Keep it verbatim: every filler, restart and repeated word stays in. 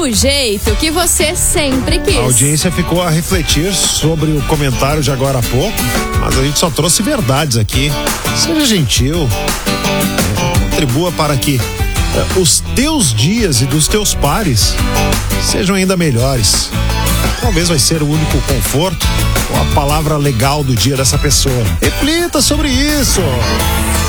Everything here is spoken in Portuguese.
do jeito que você sempre quis. A audiência ficou a refletir sobre o comentário de agora há pouco, mas a gente só trouxe verdades aqui. Seja gentil, é, contribua para que é, os teus dias e dos teus pares sejam ainda melhores. Talvez vai ser o único conforto ou a palavra legal do dia dessa pessoa. Reflita sobre isso.